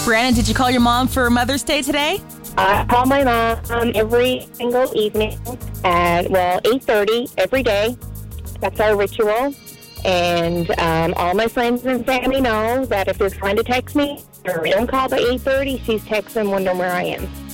Brandon, did you call your mom for Mother's Day today? I call my mom every single evening at, 8:30 every day. That's our ritual. And all my friends and family know that if they're trying to text me or don't call by 8:30, she's texting wondering where I am.